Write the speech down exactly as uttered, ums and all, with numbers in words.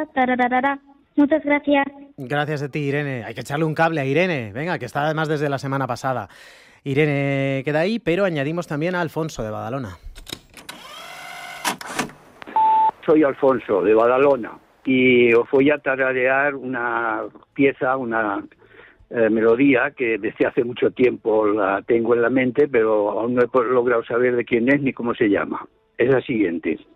tararara, tararara. Muchas gracias. Gracias a ti, Irene. Hay que echarle un cable a Irene, venga, que está además desde la semana pasada. Irene queda ahí, pero añadimos también a Alfonso de Badalona. Soy Alfonso de Badalona y os voy a tararear una pieza, una eh, melodía que desde hace mucho tiempo la tengo en la mente, pero aún no he logrado saber de quién es ni cómo se llama. Es la siguiente.